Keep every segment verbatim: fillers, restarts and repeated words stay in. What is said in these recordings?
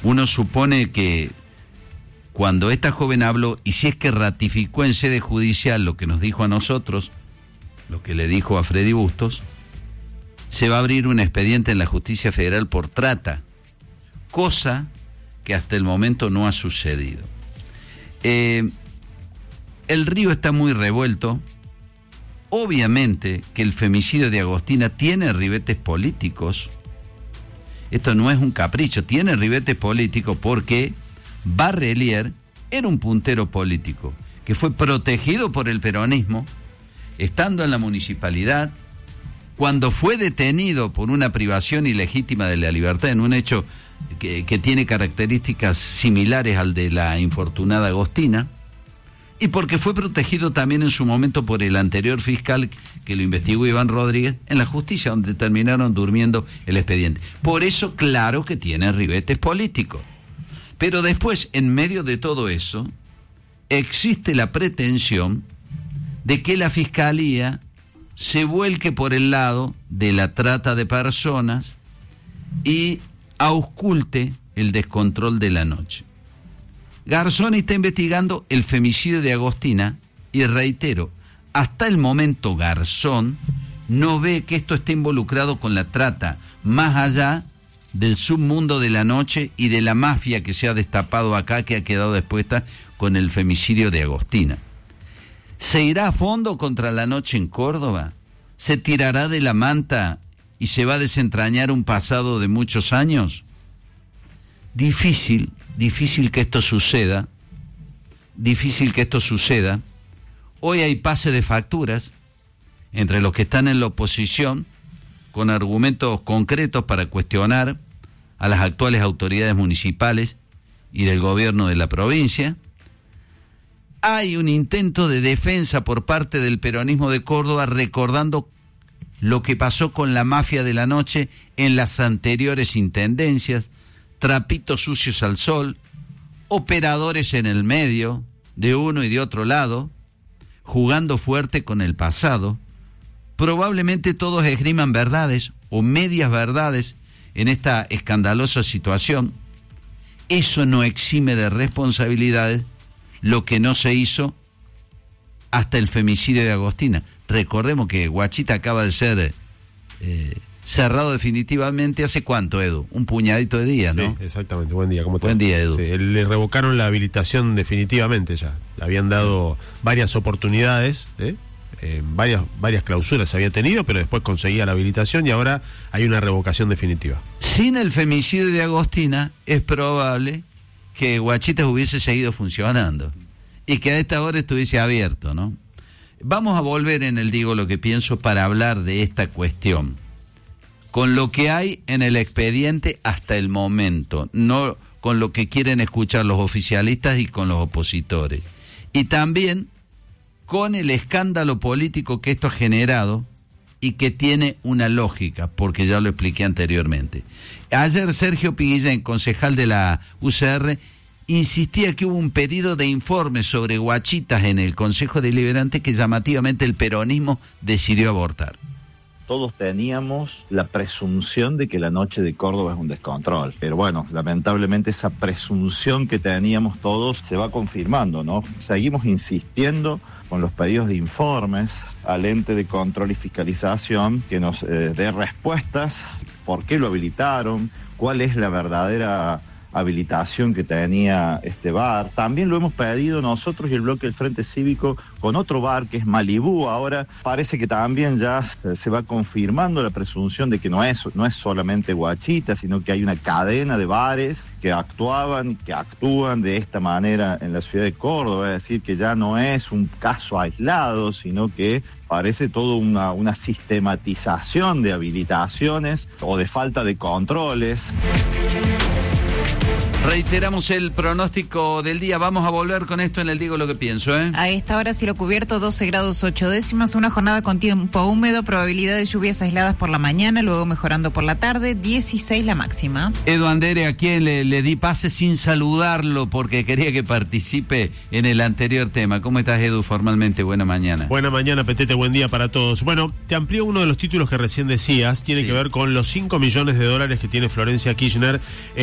uno supone que cuando esta joven habló, y si es que ratificó en sede judicial lo que nos dijo a nosotros, lo que le dijo a Freddy Bustos, se va a abrir un expediente en la Justicia Federal por trata, cosa que hasta el momento no ha sucedido. Eh, el río está muy revuelto. Obviamente que el femicidio de Agostina tiene ribetes políticos. Esto no es un capricho, tiene ribetes políticos porque Barrelier era un puntero político que fue protegido por el peronismo, estando en la municipalidad, cuando fue detenido por una privación ilegítima de la libertad en un hecho que, que tiene características similares al de la infortunada Agostina, y porque fue protegido también en su momento por el anterior fiscal que lo investigó, Iván Rodríguez, en la justicia, donde terminaron durmiendo el expediente. Por eso, claro que tiene ribetes políticos. Pero después, en medio de todo eso, existe la pretensión de que la Fiscalía se vuelque por el lado de la trata de personas y ausculte el descontrol de la noche. Garzón está investigando el femicidio de Agostina y, reitero, hasta el momento Garzón no ve que esto esté involucrado con la trata, más allá del submundo de la noche y de la mafia que se ha destapado acá, que ha quedado expuesta con el femicidio de Agostina. ¿Se irá a fondo contra la noche en Córdoba? ¿Se tirará de la manta y se va a desentrañar un pasado de muchos años? Difícil, difícil que esto suceda, difícil que esto suceda. Hoy hay pase de facturas entre los que están en la oposición, con argumentos concretos para cuestionar a las actuales autoridades municipales y del gobierno de la provincia. Hay un intento de defensa por parte del peronismo de Córdoba, recordando lo que pasó con la mafia de la noche en las anteriores intendencias, trapitos sucios al sol, operadores en el medio, de uno y de otro lado, jugando fuerte con el pasado. Probablemente todos esgriman verdades o medias verdades en esta escandalosa situación. Eso no exime de responsabilidades lo que no se hizo hasta el femicidio de Agostina. Recordemos que Guachita acaba de ser eh, cerrado definitivamente hace cuánto, Edu, un puñadito de días, ¿no? Sí, exactamente. Buen día, ¿cómo te va? Buen día, Edu. Sí, le revocaron la habilitación definitivamente ya. Le habían dado varias oportunidades, ¿eh? Eh, varias, varias clausuras se había tenido, pero después conseguía la habilitación y ahora hay una revocación definitiva. Sin el femicidio de Agostina es probable que Guachitas hubiese seguido funcionando y que a esta hora estuviese abierto, ¿no? Vamos a volver en el Digo lo que pienso para hablar de esta cuestión, con lo que hay en el expediente hasta el momento, no con lo que quieren escuchar los oficialistas y con los opositores, y también con el escándalo político que esto ha generado y que tiene una lógica, porque ya lo expliqué anteriormente. Ayer Sergio Piguillén, concejal de la U C R, insistía que hubo un pedido de informe sobre Guachitas en el Consejo Deliberante que llamativamente el peronismo decidió abortar. Todos teníamos la presunción de que la noche de Córdoba es un descontrol, pero bueno, lamentablemente esa presunción que teníamos todos se va confirmando, ¿no? Seguimos insistiendo con los pedidos de informes al ente de control y fiscalización que nos eh, dé respuestas, por qué lo habilitaron, cuál es la verdadera habilitación que tenía este bar. También lo hemos pedido nosotros y el bloque del Frente Cívico con otro bar que es Malibú. Ahora parece que también ya se va confirmando la presunción de que no es, no es solamente Guachita, sino que hay una cadena de bares que actuaban, que actúan de esta manera en la ciudad de Córdoba. Es decir, que ya no es un caso aislado, sino que parece toda una, una sistematización de habilitaciones o de falta de controles. Reiteramos el pronóstico del día. Vamos a volver con esto en el Digo lo que pienso, ¿eh? A esta hora cielo cubierto, doce grados ocho décimas, una jornada con tiempo húmedo, probabilidad de lluvias aisladas por la mañana, luego mejorando por la tarde, dieciséis la máxima. Edu Andere, a quien le, le di pase sin saludarlo porque quería que participe en el anterior tema. ¿Cómo estás, Edu, formalmente? Buena mañana. Buena mañana, Petete, buen día para todos. Bueno, te amplío uno de los títulos que recién decías, tiene sí. que ver con los cinco millones de dólares que tiene Florencia Kirchner en la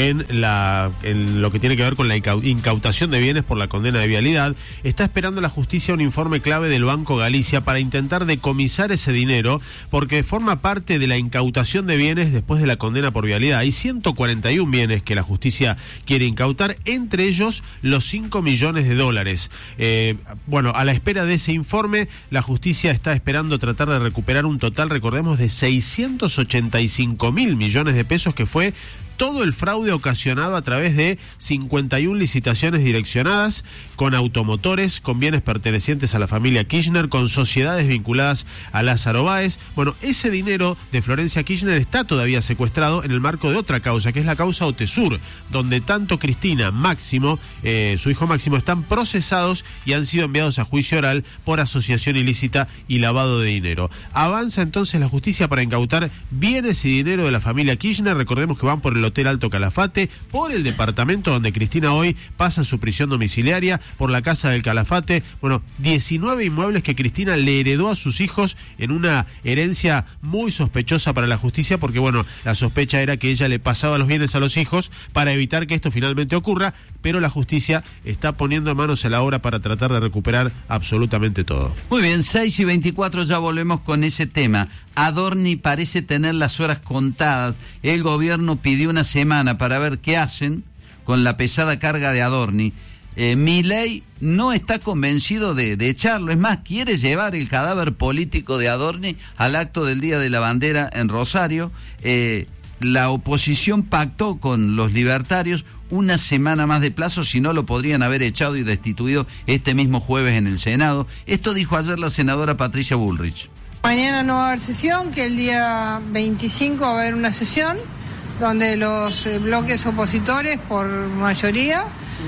la, en lo que tiene que ver con la incautación de bienes por la condena de vialidad. Está esperando la justicia un informe clave del Banco Galicia para intentar decomisar ese dinero, porque forma parte de la incautación de bienes después de la condena por vialidad. Hay ciento cuarenta y uno bienes que la justicia quiere incautar, entre ellos los cinco millones de dólares. Eh, bueno, a la espera de ese informe, la justicia está esperando tratar de recuperar un total, recordemos, de seiscientos ochenta y cinco mil millones de pesos, que fue todo el fraude ocasionado a través de cincuenta y una licitaciones direccionadas con automotores, con bienes pertenecientes a la familia Kirchner, con sociedades vinculadas a Lázaro Báez. Bueno, ese dinero de Florencia Kirchner está todavía secuestrado en el marco de otra causa, que es la causa Otesur, donde tanto Cristina, Máximo, eh, su hijo Máximo, están procesados y han sido enviados a juicio oral por asociación ilícita y lavado de dinero. Avanza entonces la justicia para incautar bienes y dinero de la familia Kirchner. Recordemos que van por el Hotel Alto Calafate, por el departamento donde Cristina hoy pasa su prisión domiciliaria, por la Casa del Calafate. Bueno, diecinueve inmuebles que Cristina le heredó a sus hijos en una herencia muy sospechosa para la justicia, porque bueno, la sospecha era que ella le pasaba los bienes a los hijos para evitar que esto finalmente ocurra, pero la justicia está poniendo manos a la obra para tratar de recuperar absolutamente todo. Muy bien, seis y veinticuatro, ya volvemos con ese tema. Adorni parece tener las horas contadas. El gobierno pidió una semana para ver qué hacen con la pesada carga de Adorni. Eh, Milei no está convencido de, de echarlo, es más, quiere llevar el cadáver político de Adorni al acto del Día de la Bandera en Rosario. Eh, la oposición pactó con los libertarios una semana más de plazo, si no lo podrían haber echado y destituido este mismo jueves en el Senado. Esto dijo ayer la senadora Patricia Bullrich. Mañana no va a haber sesión, que el día veinticinco va a haber una sesión donde los eh, bloques opositores, por mayoría,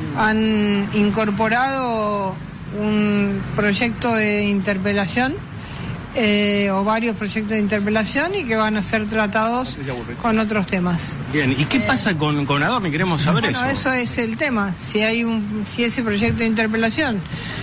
han incorporado un proyecto de interpelación eh, o varios proyectos de interpelación, y que van a ser tratados con otros temas. Bien, ¿y qué eh, pasa con, con Adorni? Queremos saber bueno, eso. Bueno, eso es el tema. Si hay un, si ese proyecto de interpelación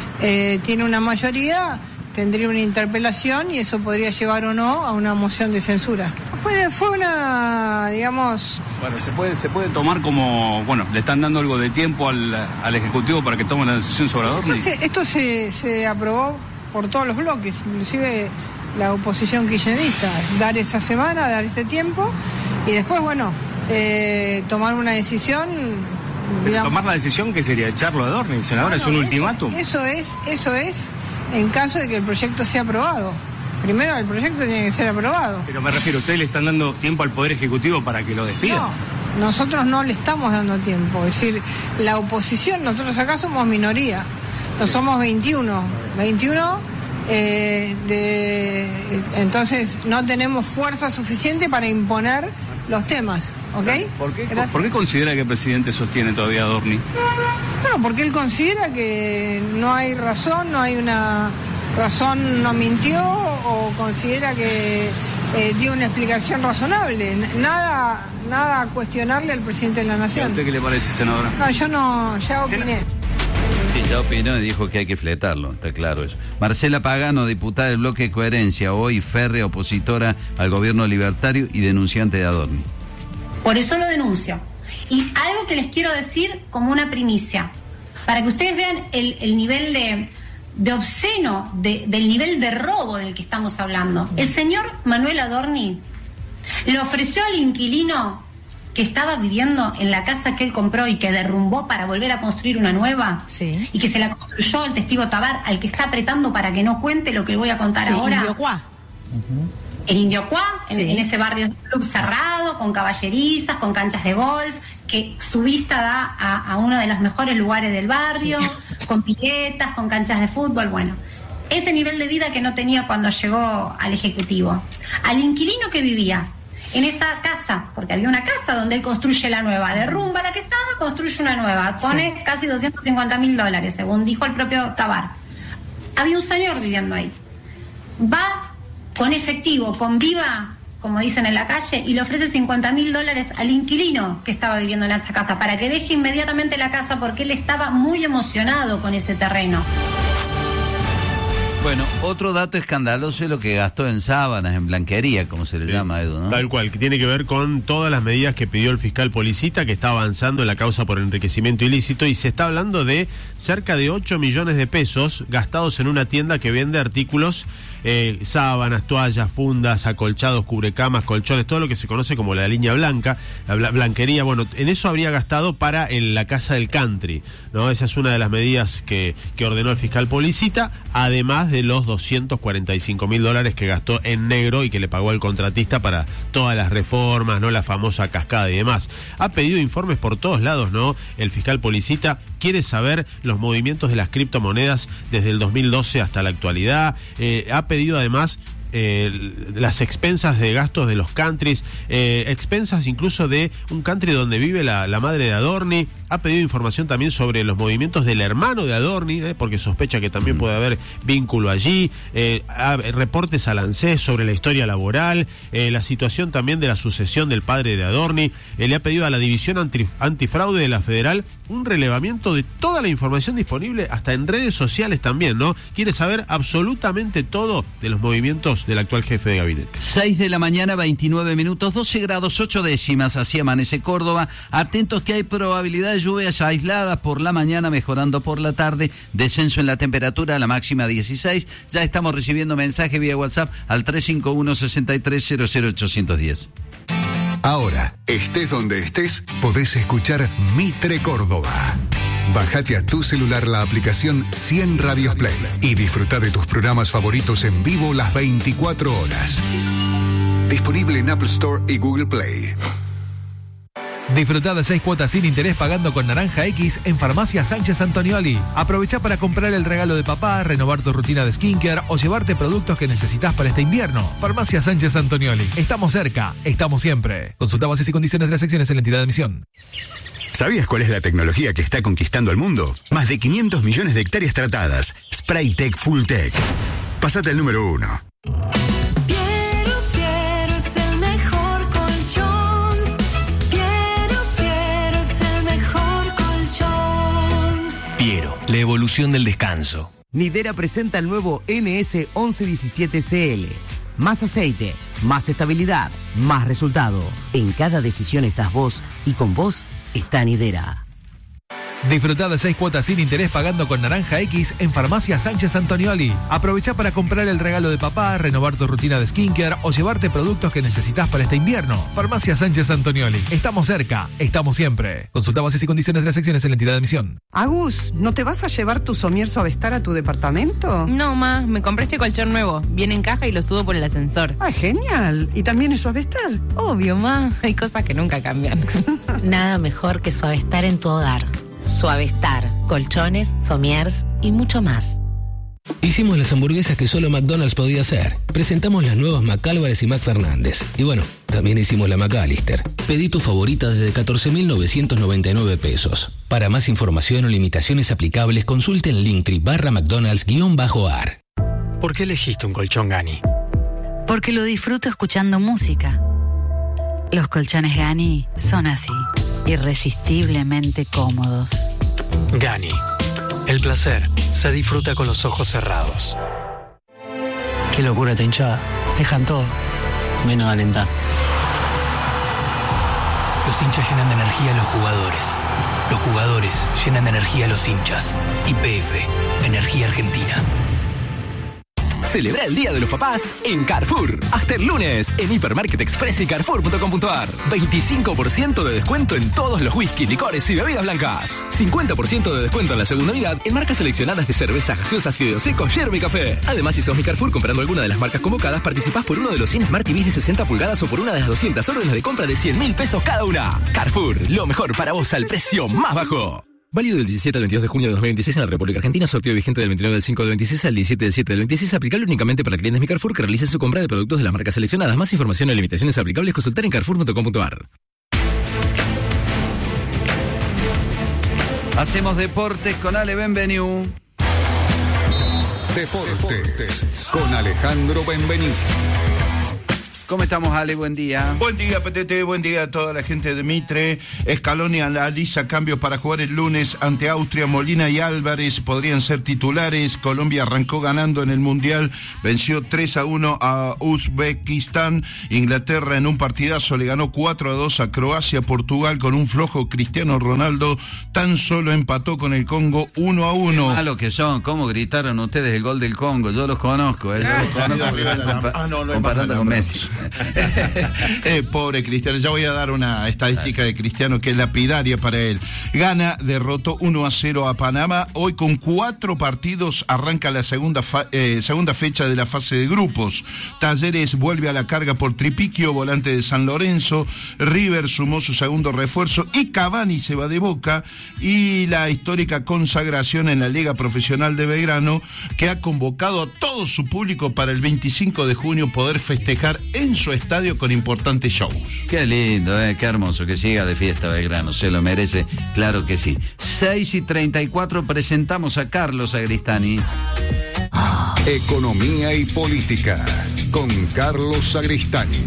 eh, tiene una mayoría, tendría una interpelación y eso podría llevar o no a una moción de censura. Fue, fue una, digamos... Bueno, se puede, se puede tomar como, bueno, le están dando algo de tiempo al, al Ejecutivo para que tome la decisión sobre Adorni. Esto, se, esto se, se aprobó por todos los bloques, inclusive la oposición kirchnerista, dar esa semana, dar este tiempo, y después, bueno, eh, tomar una decisión... Digamos, ¿tomar la decisión qué sería? ¿Echarlo a Adorni, senadora? No, no, ¿es un eso, ultimátum? Eso es, eso es... en caso de que el proyecto sea aprobado. Primero el proyecto tiene que ser aprobado. Pero me refiero, ¿ustedes le están dando tiempo al Poder Ejecutivo para que lo despida? No, nosotros no le estamos dando tiempo. Es decir, la oposición, nosotros acá somos minoría. No somos veintiuno. veintiuno, eh, de, entonces no tenemos fuerza suficiente para imponer los temas, ¿ok? ¿Por qué, ¿Por qué considera que el presidente sostiene todavía a Adorni? Bueno, porque él considera que no hay razón, no hay una razón, no mintió, o considera que eh, dio una explicación razonable. Nada, nada a cuestionarle al presidente de la Nación. ¿A usted qué le parece, senadora? No, yo no, ya opiné. Sí, ya opinó y dijo que hay que fletarlo, está claro eso. Marcela Pagano, diputada del bloque Coherencia, hoy férrea opositora al gobierno libertario y denunciante de Adorni. Por eso lo denuncio. Y algo que les quiero decir como una primicia, para que ustedes vean el, el nivel de, de obsceno, de, del nivel de robo del que estamos hablando. El señor Manuel Adorni le ofreció al inquilino que estaba viviendo en la casa que él compró y que derrumbó para volver a construir una nueva, sí, y que se la construyó el testigo Tabar, al que está apretando para que no cuente lo que le voy a contar, sí, ahora. Indiocuá. Uh-huh. El Indiocuá, sí, en, en ese barrio club cerrado, con caballerizas, con canchas de golf, que su vista da a, a uno de los mejores lugares del barrio, sí, con piletas, con canchas de fútbol, bueno. Ese nivel de vida que no tenía cuando llegó al Ejecutivo. Al inquilino que vivía en esa casa, porque había una casa donde él construye la nueva, derrumba la que estaba, construye una nueva, pone sí, casi doscientos cincuenta mil dólares, según dijo el propio Tabar. Había un señor viviendo ahí. Va con efectivo, con viva, como dicen en la calle, y le ofrece cincuenta mil dólares al inquilino que estaba viviendo en esa casa, para que deje inmediatamente la casa, porque él estaba muy emocionado con ese terreno. Bueno, otro dato escandaloso es lo que gastó en sábanas, en blanquería, como se le sí, llama, Edu, ¿no? Tal cual, que tiene que ver con todas las medidas que pidió el fiscal Policita, que está avanzando en la causa por enriquecimiento ilícito, y se está hablando de cerca de ocho millones de pesos gastados en una tienda que vende artículos, eh, sábanas, toallas, fundas, acolchados, cubrecamas, colchones, todo lo que se conoce como la línea blanca, la bla- blanquería. Bueno, en eso habría gastado para en la casa del country, ¿no? Esa es una de las medidas que, que ordenó el fiscal Policita, además de los doscientos cuarenta y cinco mil dólares que gastó en negro y que le pagó al contratista para todas las reformas, ¿no? La famosa cascada y demás. Ha pedido informes por todos lados, ¿no? El fiscal Policita quiere saber los movimientos de las criptomonedas desde el dos mil doce hasta la actualidad. Eh, ha pedido además Eh, las expensas de gastos de los countries, eh, expensas incluso de un country donde vive la, la madre de Adorni. Ha pedido información también sobre los movimientos del hermano de Adorni, eh, porque sospecha que también puede haber vínculo allí. Eh, ha, reportes al ANSES sobre la historia laboral, eh, la situación también de la sucesión del padre de Adorni. Eh, le ha pedido a la División Anti, Antifraude de la Federal un relevamiento de toda la información disponible, hasta en redes sociales también, ¿no? Quiere saber absolutamente todo de los movimientos del actual jefe de gabinete. seis de la mañana, veintinueve minutos, doce grados ocho décimas, así amanece Córdoba. Atentos que hay probabilidad de lluvias aisladas por la mañana, mejorando por la tarde, descenso en la temperatura, la máxima dieciséis. Ya estamos recibiendo mensaje vía WhatsApp al tres cinco uno, seis tres cero cero ocho uno cero. Ahora, estés donde estés, podés escuchar Mitre Córdoba. Bájate a tu celular la aplicación cien Radios Play y disfruta de tus programas favoritos en vivo las veinticuatro horas. Disponible en Apple Store y Google Play. Disfrutá de seis cuotas sin interés pagando con Naranja X en Farmacia Sánchez Antonioli. Aprovecha para comprar el regalo de papá, renovar tu rutina de skincare o llevarte productos que necesitas para este invierno. Farmacia Sánchez Antonioli. Estamos cerca, estamos siempre. Consulta bases y condiciones de las secciones en la entidad de emisión. ¿Sabías cuál es la tecnología que está conquistando el mundo? Más de quinientos millones de hectáreas tratadas. Spraytec Full Tech. Pásate al número uno. Piero, Piero es el mejor colchón. Piero, Piero es el mejor colchón. Piero, la evolución del descanso. Nidera presenta el nuevo N S once diecisiete C L. Más aceite, más estabilidad, más resultado. En cada decisión estás vos y con vos está Nidera. Disfrutá de seis cuotas sin interés pagando con Naranja X en Farmacia Sánchez Antonioli. Aprovecha para comprar el regalo de papá, renovar tu rutina de skincare o llevarte productos que necesitas para este invierno. Farmacia Sánchez Antonioli. Estamos cerca, estamos siempre. Consulta bases y condiciones de las secciones en la entidad de emisión. Agus, ¿no te vas a llevar tu somier Suavestar a tu departamento? No, ma, me compré este colchón nuevo. Viene en caja y lo subo por el ascensor. ¡Ay, genial! ¿Y también es Suavestar? Obvio, ma. Hay cosas que nunca cambian. Nada mejor que Suavestar en tu hogar. Suavestar, colchones, somiers y mucho más. Hicimos las hamburguesas que solo McDonald's podía hacer. Presentamos las nuevas McAlvarez y McFernández. Y bueno, también hicimos la McAllister. Pedí tu favorita desde catorce mil novecientos noventa y nueve pesos. Para más información o limitaciones aplicables, consulte en Linktree barra McDonald's guión bajo ar. ¿Por qué elegiste un colchón Gani? Porque lo disfruto escuchando música. Los colchones Gani son así, irresistiblemente cómodos. Gani. El placer se disfruta con los ojos cerrados. Qué locura esta hinchada. Dejan todo, menos alentar. Los hinchas llenan de energía a los jugadores. Los jugadores llenan de energía a los hinchas. Y P F, Energía Argentina. Celebra el Día de los Papás en Carrefour. Hasta el lunes en Hipermarket Express y Carrefour punto com punto ar. veinticinco por ciento de descuento en todos los whisky, licores y bebidas blancas. cincuenta por ciento de descuento en la segunda unidad en marcas seleccionadas de cervezas gaseosas, fideos secos, yerba y café. Además, si sos mi Carrefour comprando alguna de las marcas convocadas, participás por uno de los cien Smart T Vs de sesenta pulgadas o por una de las doscientas órdenes de compra de cien mil pesos cada una. Carrefour, lo mejor para vos al precio más bajo. Válido del diecisiete al veintidós de junio de dos mil veintiséis en la República Argentina. Sorteo vigente del veintinueve del cinco del veintiséis al diecisiete del siete del veintiséis. Aplicable únicamente para clientes Mi Carrefour que realicen su compra de productos de las marcas seleccionadas. Más información y limitaciones aplicables consultar en carrefour punto com punto ar. Hacemos deportes con Ale Benveniu. Deportes con Alejandro Benveniu. ¿Cómo estamos, Ale? Buen día. Buen día, P T T, buen día a toda la gente de Mitre. Scaloni analiza cambios para jugar el lunes ante Austria. Molina y Álvarez podrían ser titulares. Colombia arrancó ganando en el Mundial, venció tres a uno a Uzbekistán. Inglaterra en un partidazo le ganó cuatro a dos a Croacia. Portugal con un flojo Cristiano Ronaldo tan solo empató con el Congo uno a uno. Qué malos que son, ¿cómo gritaron ustedes el gol del Congo? Yo los conozco, ¿eh? Yo los conozco porque están compa- Ah, no, no es comparando más, con no, no. Messi. eh, pobre Cristiano, ya voy a dar una estadística de Cristiano que es lapidaria para él. Gana, derrotó uno a cero a Panamá. Hoy con cuatro partidos arranca la segunda, fa- eh, segunda fecha de la fase de grupos. Talleres vuelve a la carga por Tripiquio, volante de San Lorenzo. River sumó su segundo refuerzo y Cavani se va de Boca. Y la histórica consagración en la Liga Profesional de Belgrano, que ha convocado a todo su público para el veinticinco de junio poder festejar en su estadio con importantes shows. Qué lindo, eh, qué hermoso que siga de fiesta Belgrano, se lo merece, claro que sí. seis y treinta y cuatro, presentamos a Carlos Agristani. Economía y política con Carlos Agristani.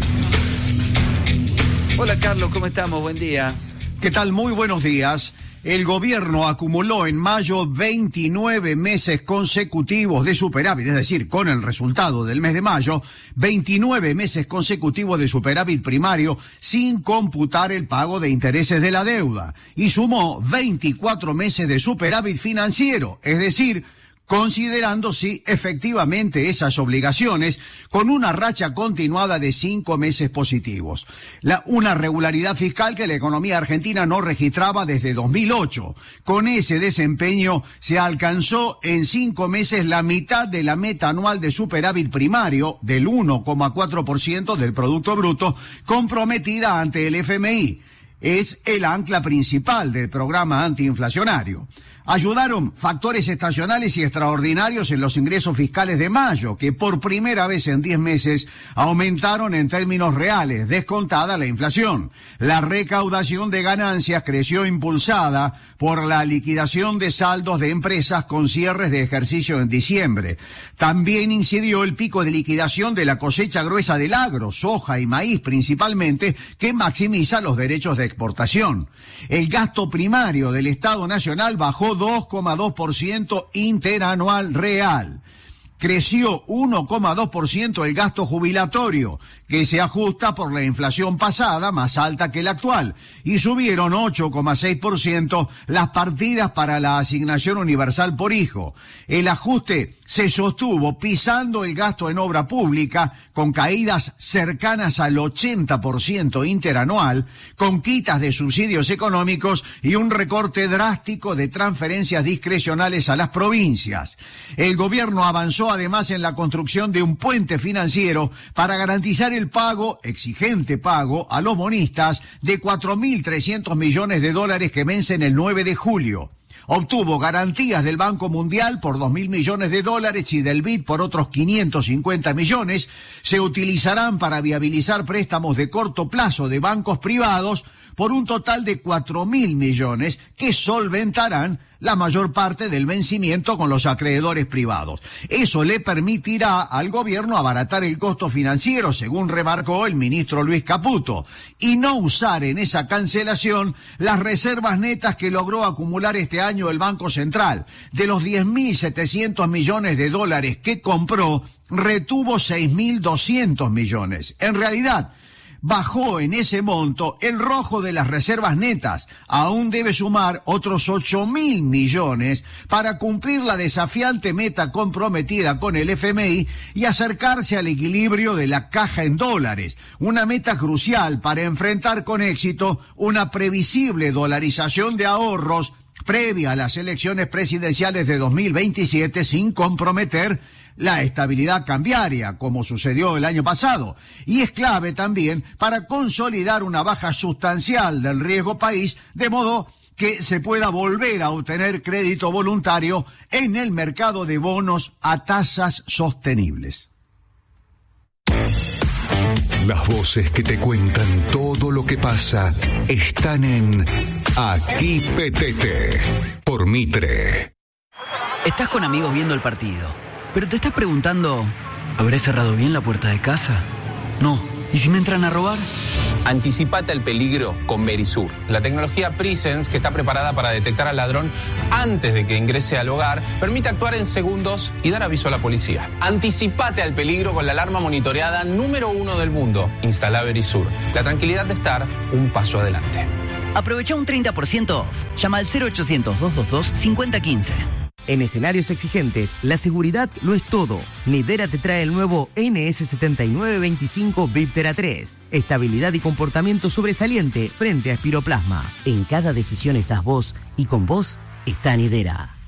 Hola Carlos, ¿cómo estamos? Buen día. ¿Qué tal? Muy buenos días. El gobierno acumuló en mayo veintinueve meses consecutivos de superávit, es decir, con el resultado del mes de mayo, veintinueve meses consecutivos de superávit primario sin computar el pago de intereses de la deuda, y sumó veinticuatro meses de superávit financiero, es decir, considerando si efectivamente esas obligaciones, con una racha continuada de cinco meses positivos. La, una regularidad fiscal que la economía argentina no registraba desde dos mil ocho. Con ese desempeño se alcanzó en cinco meses la mitad de la meta anual de superávit primario del uno coma cuatro por ciento del Producto Bruto comprometida ante el F M I. Es el ancla principal del programa antiinflacionario. Ayudaron factores estacionales y extraordinarios en los ingresos fiscales de mayo, que por primera vez en diez meses aumentaron en términos reales, descontada la inflación. La recaudación de ganancias creció impulsada por la liquidación de saldos de empresas con cierres de ejercicio en diciembre. También incidió el pico de liquidación de la cosecha gruesa del agro, soja y maíz principalmente, que maximiza los derechos de exportación. El gasto primario del Estado Nacional bajó dos coma dos por ciento interanual real. Creció uno coma dos por ciento el gasto jubilatorio, que se ajusta por la inflación pasada, más alta que la actual, y subieron ocho coma seis por ciento las partidas para la asignación universal por hijo. El ajuste se sostuvo pisando el gasto en obra pública, con caídas cercanas al ochenta por ciento interanual, con quitas de subsidios económicos y un recorte drástico de transferencias discrecionales a las provincias. El gobierno avanzó además en la construcción de un puente financiero para garantizar el pago, exigente pago, a los bonistas de cuatro mil trescientos millones de dólares que vencen el nueve de julio. Obtuvo garantías del Banco Mundial por dos mil millones de dólares y del B I D por otros quinientos cincuenta millones. Se utilizarán para viabilizar préstamos de corto plazo de bancos privados por un total de cuatro mil millones que solventarán la mayor parte del vencimiento con los acreedores privados. Eso le permitirá al gobierno abaratar el costo financiero, según remarcó el ministro Luis Caputo, y no usar en esa cancelación las reservas netas que logró acumular este año el Banco Central. De los diez mil setecientos millones de dólares que compró, retuvo seis mil doscientos millones. En realidad, bajó en ese monto el rojo de las reservas netas. Aún debe sumar otros ocho mil millones para cumplir la desafiante meta comprometida con el F M I y acercarse al equilibrio de la caja en dólares, una meta crucial para enfrentar con éxito una previsible dolarización de ahorros previa a las elecciones presidenciales de dos mil veintisiete sin comprometer la estabilidad cambiaria, como sucedió el año pasado, y es clave también para consolidar una baja sustancial del riesgo país, de modo que se pueda volver a obtener crédito voluntario en el mercado de bonos a tasas sostenibles. Las voces que te cuentan todo lo que pasa están en Aquí Petete, por Mitre. Estás con amigos viendo el partido, pero te estás preguntando, ¿habré cerrado bien la puerta de casa? No, ¿Y si me entran a robar? Anticipate al peligro con Verisur, la tecnología Presence que está preparada para detectar al ladrón antes de que ingrese al hogar, permite actuar en segundos y dar aviso a la policía. Anticipate al peligro con la alarma monitoreada número uno del mundo. Instala Verisur. La tranquilidad de estar un paso adelante. Aprovecha un treinta por ciento off. Llama al cero ochocientos, doscientos veintidós, cincuenta quince. En escenarios exigentes, la seguridad lo es todo. Nidera te trae el nuevo N S setenta y nueve veinticinco Viptera tres. Estabilidad y comportamiento sobresaliente frente a espiroplasma. En cada decisión estás vos y con vos está Nidera.